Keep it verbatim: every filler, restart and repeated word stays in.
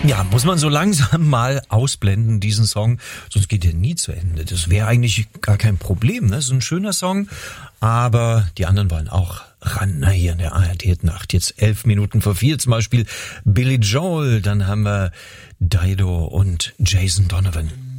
Ja, muss man so langsam mal ausblenden, diesen Song, sonst geht der nie zu Ende. Das wäre eigentlich gar kein Problem, ne? Das ist ein schöner Song, aber die anderen wollen auch ran, na, hier in der A R D-Nacht. Jetzt elf Minuten vor vier, zum Beispiel Billy Joel, dann haben wir Dido und Jason Donovan.